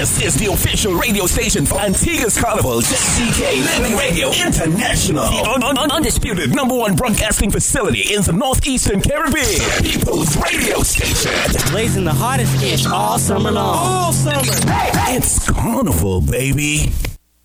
This is the official radio station for Antigua's Carnival, JCK Living Radio International. The undisputed #1 broadcasting facility in the Northeastern Caribbean. People's radio station. Blazing the hottest ish all summer long. All summer. It's Carnival, baby.